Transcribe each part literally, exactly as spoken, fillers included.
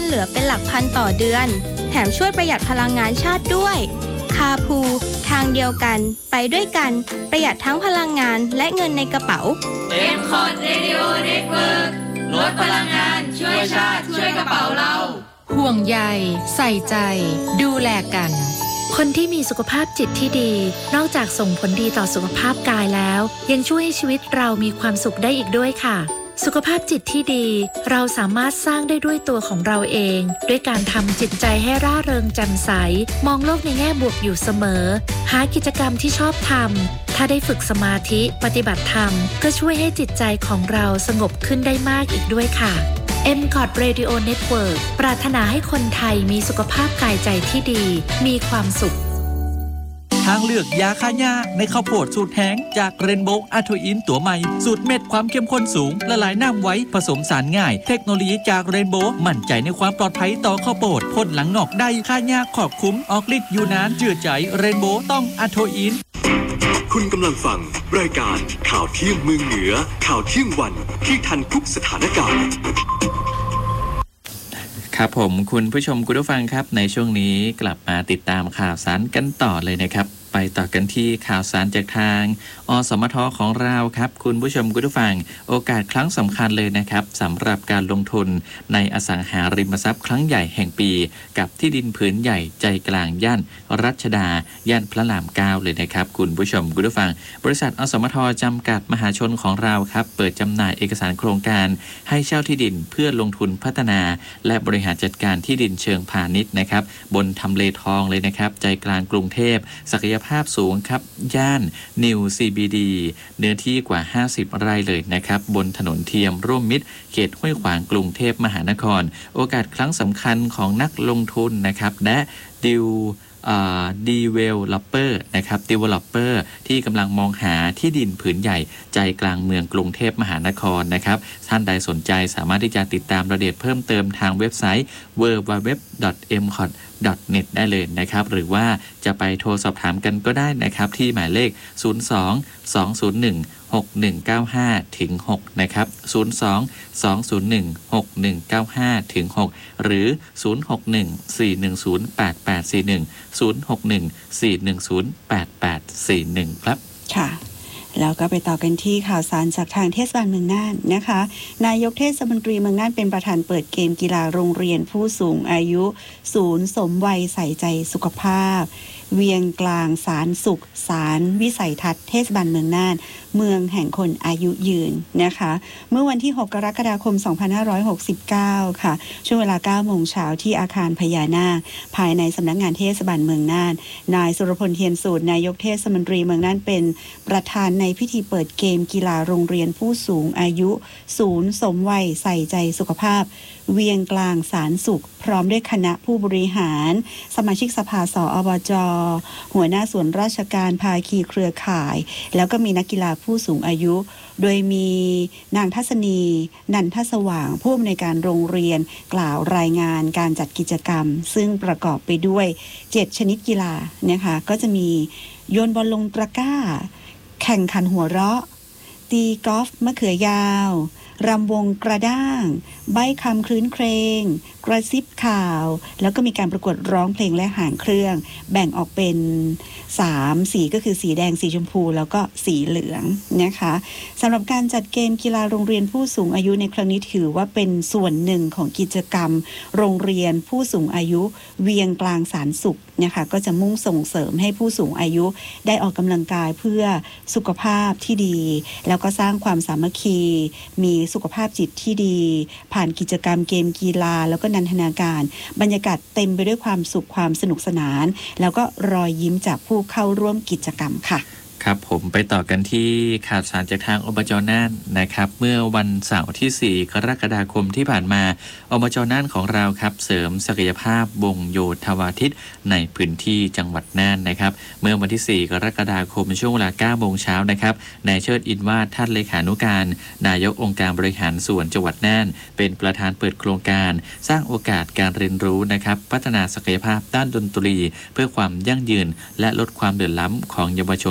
เหลือเป็นหลักพันต่อเดือนแถมช่วยประหยัดพลังงานชาติด้วยคาพูทางเดียวกันไปด้วยกันประหยัดทั้งพลังงานและเงินในกระเป๋าเอ็ม คอร์ด Radio Network ลดพลังงานช่วยชาติช่วยกระเป๋าเราห่วงใยใส่ใจดูแลกันคนที่มีสุขภาพจิตที่ดีนอกจากส่งผลดีต่อสุขภาพกายแล้วยังช่วยให้ชีวิตเรามีความสุขได้อีกด้วยค่ะสุขภาพจิตที่ดีเราสามารถสร้างได้ด้วยตัวของเราเองด้วยการทำจิตใจให้ร่าเริงแจ่มใสมองโลกในแง่บวกอยู่เสมอหากิจกรรมที่ชอบทำถ้าได้ฝึกสมาธิปฏิบัติธรรมก็ช่วยให้จิตใจของเราสงบขึ้นได้มากอีกด้วยค่ะ เอ็ม คอร์ด Radio Network ปรารถนาให้คนไทยมีสุขภาพกายใจที่ดีมีความสุขทางเลือกยาฆ่าหญ้าในข้าวโพดสูตรแห้งจากเรนโบว์อะโทอินตัวใหม่สูตรเม็ดความเข้มข้นสูงละลายน้ำไว้ผสมสารง่ายเทคโนโลยีจากเรนโบว์มั่นใจในความปลอดภัยต่อข้าวโพดพ่นหลังงอกได้ฆ่าหญ้าขอบคุ้มออกฤทธิ์อยู่นานเชื่อใจเรนโบว์ต้องอะโทอินคุณกำลังฟังรายการข่าวเที่ยงเมืองเหนือข่าวเที่ยงวันที่ทันทุกสถานการณ์ครับผมคุณผู้ชมคุณผู้ฟังครับในช่วงนี้กลับมาติดตามข่าวสารกันต่อเลยนะครับไปต่อกันที่ข่าวสารจากทางอสมทของเราครับคุณผู้ชมคุณผู้ฟังโอกาสครั้งสำคัญเลยนะครับสำหรับการลงทุนในอสังหาริมทรัพย์ครั้งใหญ่แห่งปีกับที่ดินผืนใหญ่ใจกลางย่านรัชดาย่านพระรามเก้าเลยนะครับคุณผู้ชมคุณผู้ฟังบริษัทอสมทจำกัดมหาชนของเราครับเปิดจำหน่ายเอกสารโครงการให้เช่าที่ดินเพื่อลงทุนพัฒนาและบริหารจัดการที่ดินเชิงพาณิชย์นะครับบนทำเลทองเลยนะครับใจกลางกรุงเทพศักยภาพสูงครับย่าน New ซี บี ดี เนื้อที่กว่าห้าสิบไร่เลยนะครับบนถนนเทียมร่วมมิตรเขตห้วยขวางกรุงเทพมหานครโอกาสครั้งสำคัญของนักลงทุนนะครับและดิวดีเวลลอปเปอร์นะครับดีเวลลอปเปอร์ที่กำลังมองหาที่ดินผืนใหญ่ใจกลางเมืองกรุงเทพมหานครนะครับท่านใดสนใจสามารถที่จะติดตามรายละเอียดเพิ่มเติมทางเว็บไซต์ ดับเบิลยู ดับเบิลยู ดับเบิลยู ดอท เอ็ม คอร์ด ดอท เน็ต ได้เลยนะครับหรือว่าจะไปโทรสอบถามกันก็ได้นะครับที่หมายเลขศูนย์ สอง สอง ศูนย์ หนึ่ง หก หนึ่ง เก้า ห้า ถึง หกนะครับศูนย์ สอง สอง ศูนย์ หนึ่ง หก หนึ่ง เก้า ห้า ถึง หกหรือศูนย์ หก หนึ่ง สี่ หนึ่ง ศูนย์ แปด แปด สี่ หนึ่ง ศูนย์ หก หนึ่ง สี่ หนึ่ง ศูนย์ แปด แปด สี่ หนึ่งครับค่ะแล้วก็ไปต่อกันที่ข่าวสารจากทางเทศบาลเมืองน่านนะคะนายกเทศมนตรีเมืองน่านเป็นประธานเปิดเกมกีฬาโรงเรียนผู้สูงอายุศูนย์สมวัยใส่ใจสุขภาพเวียงกลางสารสุขสารวิสัยทัศน์เทศบาลเมืองน่านเมืองแห่งคนอายุยืนนะคะเมื่อวันที่หกกรกฎาคมสองพันห้าร้อยหกสิบเก้าค่ะช่วงเวลา เก้าโมงเช้าที่อาคารพญานาคภายในสำนักงานเทศบาลเมืองน่านนายสุรพลเทียนสูตรนายกเทศมนตรีเมืองน่านเป็นประธานในพิธีเปิดเกมกีฬาโรงเรียนผู้สูงอายุศูนย์สมวัยใส่ใจสุขภาพเวียงกลางสารสุขพร้อมด้วยคณะผู้บริหารสมาชิกสภาสอบจหัวหน้าส่วนราชการภาคีเครือข่ายแล้วก็มีนักกีฬาผู้สูงอายุโดยมีนางทัศนีนันทสว่างผู้อำนวยการโรงเรียนกล่าวรายงานการจัดกิจกรรมซึ่งประกอบไปด้วยเจ็ดชนิดกีฬานะคะก็จะมีโยนบอลลงตะกร้าแข่งขันหัวเราะตีกอล์ฟมะเขือยาวรำวงกระด้างใบ้คำคลื้นเครงกระซิบข่าวแล้วก็มีการประกวดร้องเพลงและหางเครื่องแบ่งออกเป็นสามสีก็คือสีแดงสีชมพูแล้วก็สีเหลืองนะคะสำหรับการจัดเกมกีฬาโรงเรียนผู้สูงอายุในครั้งนี้ถือว่าเป็นส่วนหนึ่งของกิจกรรมโรงเรียนผู้สูงอายุเวียงกลางสารสุขนะคะก็จะมุ่งส่งเสริมให้ผู้สูงอายุได้ออกกำลังกายเพื่อสุขภาพที่ดีแล้วก็สร้างความสามัคคีมีสุขภาพจิตที่ดีผ่านกิจกรรมเกมกีฬาแล้วก็นันทนาการบรรยากาศเต็มไปด้วยความสุขความสนุกสนานแล้วก็รอยยิ้มจากผู้เข้าร่วมกิจกรรมค่ะครับผมไปต่อกันที่ข่าวสารจากทางอบจ.น่านนะครับเมื่อวันเสาร์ที่สี่กรกฎาคมที่ผ่านมาอบจ.น่านของเราครับเสริมศักยภาพวงโยธวาทิตในพื้นที่จังหวัดน่านนะครับเมื่อวันที่สี่กรกฎาคมช่วงเวลา เก้าโมงเช้านะครับนายเชิดอินวาทท่านเลขานุการนายกองค์การบริหารส่วนจังหวัดน่านเป็นประธานเปิดโครงการสร้างโอกาสการเรียนรู้นะครับพัฒนาศักยภาพด้านดนตรีเพื่อความยั่งยืนและลดความเดือดร้อนของเยาวชนอำเภ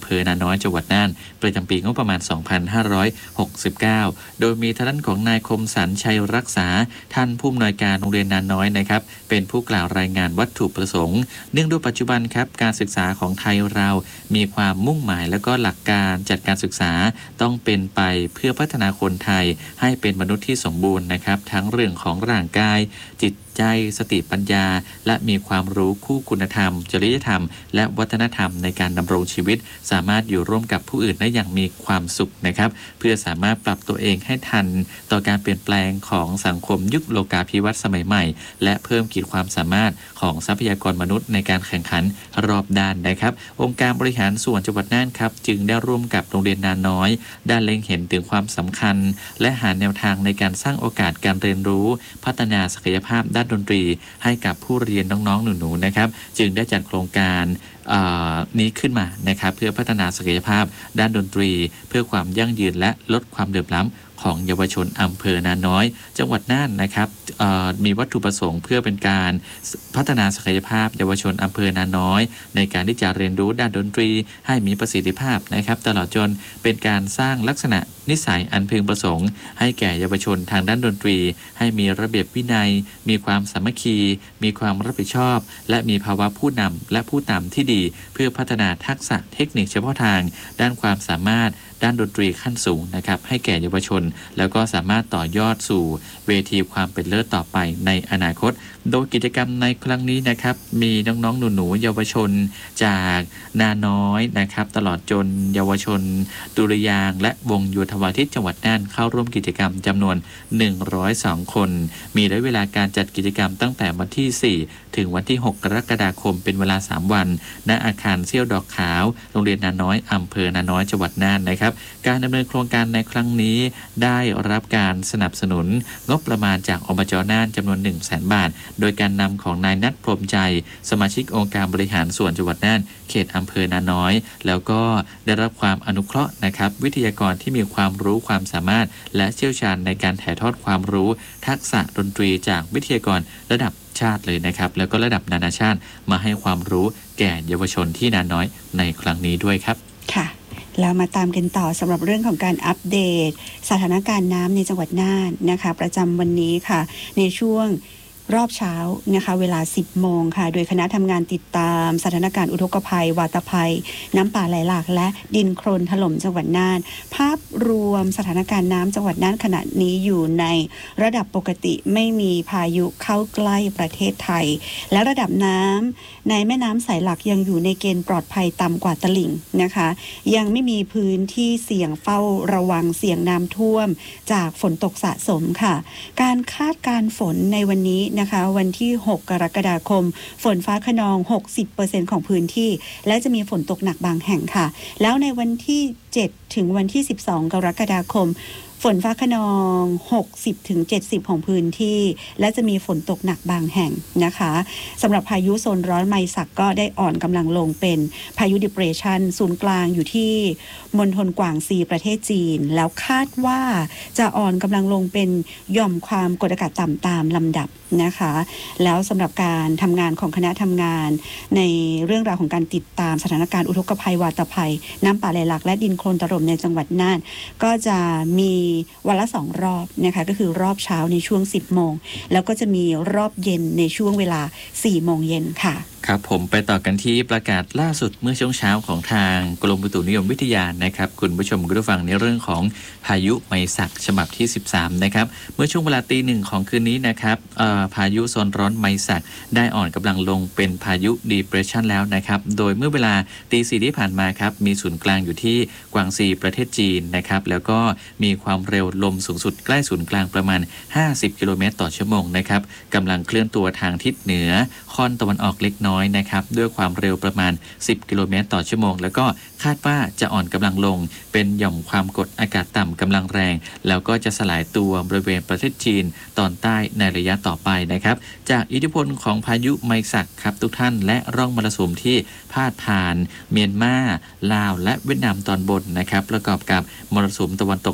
ภอนาน้อยจังหวัดน่านประจำปีงบประมาณ สองพันห้าร้อยหกสิบเก้า โดยมีทางด้านของนายคมสันชัยรักษาท่านผู้อำนวยการโรงเรียนนาน้อยนะครับเป็นผู้กล่าวรายงานวัตถุประสงค์เนื่องด้วยปัจจุบันครับการศึกษาของไทยเรามีความมุ่งหมายและก็หลักการจัดการศึกษาต้องเป็นไปเพื่อพัฒนาคนไทยให้เป็นมนุษย์ที่สมบูรณ์นะครับทั้งเรื่องของร่างกายจิตใจสติปัญญาและมีความรู้คู่คุณธรรมจริยธรรมและวัฒนธรรมในการดำรงชีวิตสามารถอยู่ร่วมกับผู้อื่นได้อย่างมีความสุขนะครับเพื่อสามารถปรับตัวเองให้ทันต่อการเปลี่ยนแปลงของสังคมยุคโลกาภิวัตน์สมัยใหม่และเพิ่มขีดความสามารถของทรัพยากรมนุษย์ในการแข่งขันรอบด้านนะครับองค์การบริหารส่วนจังหวัดน่านครับจึงได้ร่วมกับโรงเรียนนาน้อยได้เล็งเห็นถึงความสำคัญและหาแนวทางในการสร้างโอกาสการเรียนรู้พัฒนาศักยภาพด้านดนตรีให้กับผู้เรียนน้องๆหนูๆนะครับจึงได้จัดโครงการนี้ขึ้นมานะครับเพื่อพัฒนาศักยภาพด้านดนตรีเพื่อความยั่งยืนและลดความเหลื่อมล้ำของเยาวชนอำเภอนาน้อยจังหวัดน่านนะครับมีวัตถุประสงค์เพื่อเป็นการพัฒนาศักยภาพเยาวชนอำเภอนาน้อยในการที่จะเรียนรู้ด้านดนตรีให้มีประสิทธิภาพนะครับตลอดจนเป็นการสร้างลักษณะนิสัยอันพึงประสงค์ให้แก่เยาวชนทางด้านดนตรีให้มีระเบียบวินัยมีความสามัคคีมีความรับผิดชอบและมีภาวะผู้นำและผู้ตามที่ดีเพื่อพัฒนาทักษะเทคนิคเฉพาะทางด้านความสามารถด้านดนตรีขั้นสูงนะครับให้แก่เยาวชนแล้วก็สามารถต่อยอดสู่เวทีความเป็นเลิศต่อไปในอนาคตโดยกิจกรรมในครั้งนี้นะครับมีน้องๆหนูๆเยาวชนจากนาน้อยนะครับตลอดจนเยาวชนดุริยางค์และวงโยธวาทิตจังหวัดน่านเข้าร่วมกิจกรรมจำนวนหนึ่งร้อยสองคนมีระยะเวลาการจัดกิจกรรมตั้งแต่วันที่สี่ถึงวันที่หกกรกฎาคมเป็นเวลาสามวันณอาคารเซี่ยวดอกขาวโรงเรียนนาน้อยอำเภอนาน้อยจังหวัดน่านนะครับการดำเนินโครงการในครั้งนี้ได้รับการสนับสนุนงบประมาณจากอบจ.น่านจำนวน หนึ่งแสน บาทโดยการนำของนายนัทพรหมใจสมาชิกองค์การบริหารส่วนจังหวัดน่านเขตอำเภอนาน้อยแล้วก็ได้รับความอนุเคราะห์นะครับวิทยากรที่มีความรู้ความสามารถและเชี่ยวชาญในการถ่ายทอดความรู้ทักษะดนตรีจากวิทยากรระดับชาติเลยนะครับแล้วก็ระดับนานาชาติมาให้ความรู้แก่เยาวชนที่นาน้อยในครั้งนี้ด้วยครับค่ะแล้วมาตามกันต่อสำหรับเรื่องของการอัปเดตสถานการณ์น้ำในจังหวัดน่านนะคะประจำวันนี้ค่ะในช่วงรอบเช้านะคะเวลาสิบโมงค่ะโดยคณะทำงานติดตามสถานการณ์อุทกภัยวาตภัยน้ำป่าไหลหลากและดินโคลนถล่มจังหวัดน่านภาพรวมสถานการณ์น้ำจังหวัดน่านขณะนี้อยู่ในระดับปกติไม่มีพายุเข้าใกล้ประเทศไทยและระดับน้ำในแม่น้ำสายหลักยังอยู่ในเกณฑ์ปลอดภัยต่ำกว่าตลิ่งนะคะยังไม่มีพื้นที่เสี่ยงเฝ้าระวังเสี่ยงน้ำท่วมจากฝนตกสะสมค่ะการคาดการณ์ฝนในวันนี้นะคะวันที่หกกรกฎาคมฝนฟ้าคะนอง หกสิบเปอร์เซ็นต์ ของพื้นที่และจะมีฝนตกหนักบางแห่งค่ะแล้วในวันที่เจ็ดถึงวันที่สิบสองกรกฎาคมฝนฟ้าคะนอง หกสิบถึงเจ็ดสิบ ของพื้นที่และจะมีฝนตกหนักบางแห่งนะคะสำหรับพายุโซนร้อนไมซักก็ได้อ่อนกำลังลงเป็นพายุ Depression ศูนย์กลางอยู่ที่มณฑลกวางซีประเทศจีนแล้วคาดว่าจะอ่อนกำลังลงเป็นหย่อมความกดอากาศต่ำตามลำดับนะคะแล้วสำหรับการทำงานของคณะทำงานในเรื่องราวของการติดตามสถานการณ์อุทกภัยวาตภัยน้ำป่าไหลหลากและดินโคลนถล่มในจังหวัดน่านก็จะมีวันละสองรอบนะคะก็คือรอบเช้าในช่วงสิบโมงแล้วก็จะมีรอบเย็นในช่วงเวลาสี่โมงเย็นค่ะครับผมไปต่อกันที่ประกาศล่าสุดเมื่อช่วงเช้าของทางกรมอุตุนิยมวิทยานะครับคุณผู้ชมคุณผู้ฟังในเรื่องของพายุไมซักฉบับที่สิบสามนะครับเมื่อช่วงเวลาตีหนึ่งของคืนนี้นะครับพายุโซนร้อนไมซักได้อ่อนกำลังลงเป็นพายุ Depression แล้วนะครับโดยเมื่อเวลาตีสี่ที่ผ่านมาครับมีศูนย์กลางอยู่ที่กวางซีประเทศจีนนะครับแล้วก็มีความเร็วลมสูงสุดใกล้ศูนย์กลางประมาณห้าสิบกิโลเมตรต่อชั่วโมงนะครับกำลังเคลื่อนตัวทางทิศเหนือค่อนตะวันออกเล็กน้อยนะครับด้วยความเร็วประมาณสิบกิโลเมตรต่อชั่วโมงแล้วก็คาดว่าจะอ่อนกำลังลงเป็นหย่อมความกดอากาศต่ำกำลังแรงแล้วก็จะสลายตัวบริเวณประเทศจีนตอนใต้ในระยะต่อไปนะครับจากอิทธิพลของพายุไมซักครับทุกท่านและร่องมรสุมที่พาดผ่านเมียนมาลาวและเวียดนามตอนบนนะครับประกอบกับมรสุมตะวันตกเฉียงใต้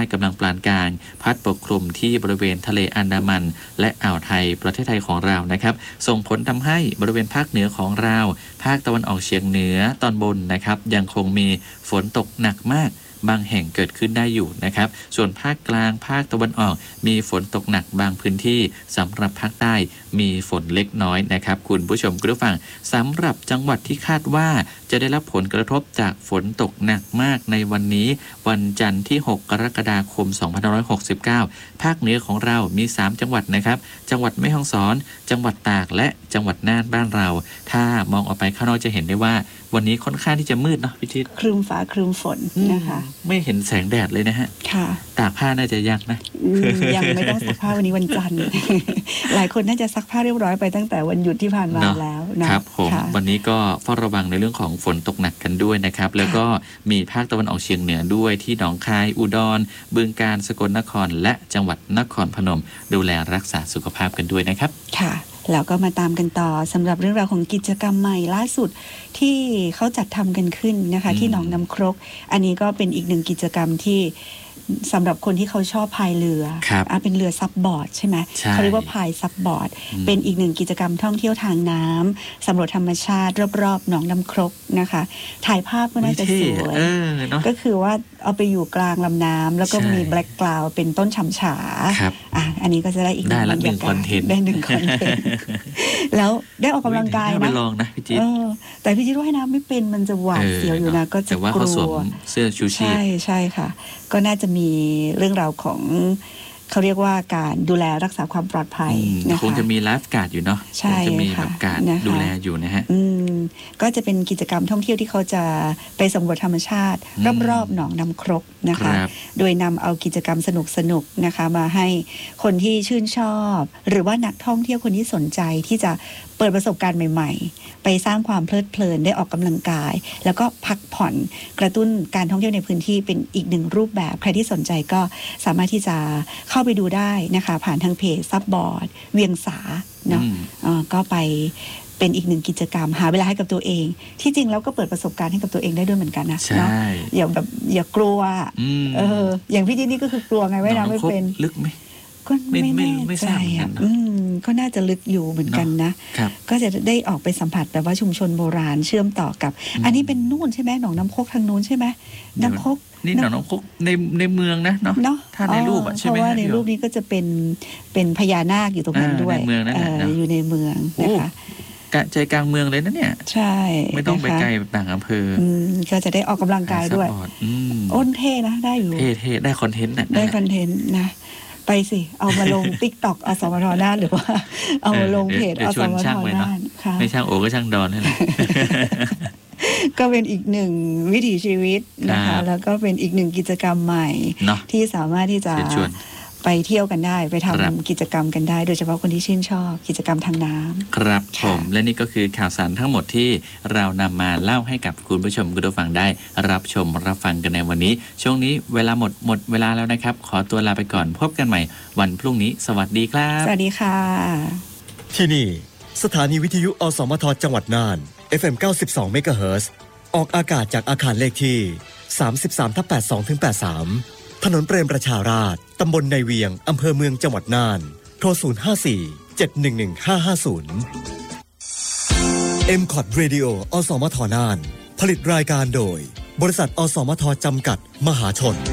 กำลังปานกลางพัดปกคลุมที่บริเวณทะเลอันดามันและอ่าวไทยประเทศไทยของเรานะครับส่งผลทำให้บริเวณภาคเหนือของเราภาคตะวันออกเฉียงเหนือตอนบนนะครับยังคงมีฝนตกหนักมากบางแห่งเกิดขึ้นได้อยู่นะครับส่วนภาคกลางภาคตะวันออกมีฝนตกหนักบางพื้นที่สำหรับภาคใต้มีฝนเล็กน้อยนะครับคุณผู้ชมคุณผู้ฟังสำหรับจังหวัดที่คาดว่าจะได้รับผลกระทบจากฝนตกหนักมากในวันนี้วันจันทร์ที่หกกรกฎาคมสองพันห้าร้อยหกสิบเก้าภาคเหนือของเรามีสามจังหวัดนะครับจังหวัดแม่ฮ่องสอนจังหวัดตากและจังหวัดน่านบ้านเราถ้ามองออกไปข้างนอกจะเห็นได้ว่าวันนี้ค่อนข้างที่จะมืดเนาะพี่ทิศครึ้มฟ้าครึ้มฝนนะคะไม่เห็นแสงแดดเลยนะฮะค่ะตากผ้าน่าจะยากนะยังไม่ต้องซักผ้าวันนี้วันจันทร์ หลายคนน่าจะซักผ้าเรียบร้อยไปตั้งแต่วันหยุดที่ผ่านมาแล้วนะครับผมวันนี้ก็เฝ้าระวังในเรื่องของฝนตกหนักกันด้วยนะครับแล้วก็มีภาคตะวันออกเฉียงเหนือด้วยที่หนองคายอุดรบึงกาฬสกลนครและจังหวัดนครพนมดูแลรักษาสุขภาพกันด้วยนะครับค่ะแล้วก็มาตามกันต่อสำหรับเรื่องราวของกิจกรรมใหม่ล่าสุดที่เขาจัดทำกันขึ้นนะคะที่หนองน้ำครกอันนี้ก็เป็นอีกหนึ่งกิจกรรมที่สำหรับคนที่เขาชอบพายเรืออ่ะเป็นเรือซับบอร์ดใช่ไหมเขาเรียกว่าพายซับบอร์ดเป็นอีกหนึ่งกิจกรรมท่องเที่ยวทางน้ำสำรวจธรรมชาติรอบๆหนองน้ำครกนะคะถ่ายภาพก็น่าจะสวยก็คือว่าเอาไปอยู่กลางลำน้ำแล้วก็มีแบล็กกราวด์เป็นต้นฉ่ำฉาอ่ะอันนี้ก็จะได้อีกหนึ่งบรรยากาศได้หนึ่งคอนเทนต์แล้วได้ออกกำลังกายนะไปลองนะพี่จิ๊ดแต่พี่จิ๊ดว่ายน้ำไม่เป็นมันจะหวาดเสียวอยู่นะก็จะกลัวเสื้อชูชีพใช่ใช่ค่ะก็น่าจะมีเรื่องราวของเขาเรียกว่าการดูแลรักษาความปลอดภัยนะคะคงจะมีไลฟ์การ์ดอยู่เนาะใช่จะมีแบบการดูแลอยู่นะฮะก็จะเป็นกิจกรรมท่องเที่ยวที่เขาจะไปสำรวจธรรมชาติรอบๆหนองน้ำครกนะคะโดยนำเอากิจกรรมสนุกๆนะคะมาให้คนที่ชื่นชอบหรือว่านักท่องเที่ยวคนที่สนใจที่จะเปิดประสบการณ์ใหม่ๆไปสร้างความเพลิดเพลินได้ออกกำลังกายแล้วก็พักผ่อนกระตุ้นการท่องเที่ยวในพื้นที่เป็นอีกหนึ่งรูปแบบใครที่สนใจก็สามารถที่จะเข้าไปดูได้นะคะผ่านทางเพจซับบอร์ดเวียงสาเนาะก็ไปเป็นอีกหนึ่งกิจกรรมหาเวลาให้กับตัวเองที่จริงแล้วก็เปิดประสบการณ์ให้กับตัวเองได้ด้วยเหมือนกันนะเนาะอย่าแบบอย่ากลัวเอออย่างพี่จีนี่ก็คือกลัวไงว่ายน้ำไม่เป็นลึกไหมก็ไม่แน่ใจอ่ะก็น่าจะลึกอยู่เหมือนกันนะก็จะได้ออกไปสัมผัสแบบว่าชุมชนโบราณเชื่อมต่อกับอันนี้เป็นนู่นใช่ไหมหนองน้ำคกทางนู้นใช่ไหมน้ำคกนี่หนองน้ำคกในในเมืองนะเนาะถ้าในรูปอ่ะใช่ไหมเพราะว่าในรูปนี้ก็จะเป็นเป็นพญานาคอยู่ตรงนั้นด้วยอยู่ในเมืองนะคะใจกลางเมืองเลยนะเนี่ยใช่ไม่ต้องไปไกลต่างอำเภอก็จะได้ออกกำลังกายด้วยอ้นเท่นะได้อยู่เท่ๆได้คอนเทนต์นะได้คอนเทนต์นะไปสิเอามาลง ติ๊กต็อก อสมทน่านหรือว่าเอามาลงเพจอสมทน่านค่ะไม่ช่างโอก็ช่างดอนนั่นแหละก็เป็นอีกหนึ่งวิถีชีวิตนะคะแล้วก็เป็นอีกหนึ่งกิจกรรมใหม่ที่สามารถที่จะไปเที่ยวกันได้ไปทำกิจกรรมกันได้โดยเฉพาะคนที่ชื่นชอบกิจกรรมทางน้ำครับผมและนี่ก็คือข่าวสารทั้งหมดที่เรานำมาเล่าให้กับคุณผู้ชมคุณผู้ฟังได้รับชมรับฟังกันในวันนี้ช่วงนี้เวลาหมดหมดเวลาแล้วนะครับขอตัวลาไปก่อนพบกันใหม่วันพรุ่งนี้สวัสดีครับสวัสดีค่ะที่นี่สถานีวิทยุอสมทจังหวัดน่าน เอฟ เอ็ม เก้าสิบสอง เมกะเฮิรตซ์ออกอากาศจากอาคารเลขที่ สามสิบสามทับแปดสิบสองถึงแปดสิบสามถนนเปรมประชาราษฎร์ตำบลในเวียงอำเภอเมืองจังหวัดน่านโทรศูนย์ ห้า สี่ เจ็ด หนึ่ง หนึ่ง ห้า ห้า ศูนย์ เอ็ม คอท Radio อสมทน่านผลิตรายการโดยบริษัทอสมทจำกัดมหาชน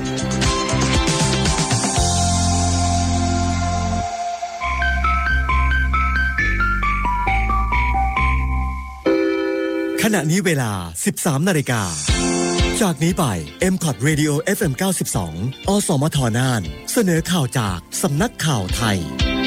ขณะนี้เวลา สิบสาม นาฬิกาจากนี้ไป เอ็ม คอท Radio เอฟ เอ็ม เก้าสิบสอง อสมทน่านเสนอข่าวจากสำนักข่าวไทย